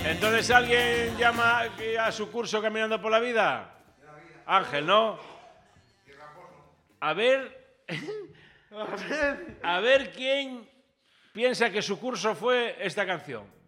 Entonces, ¿alguien llama a su curso Caminando por la Vida? Ángel, ¿no? A ver... A ver quién piensa que su curso fue esta canción.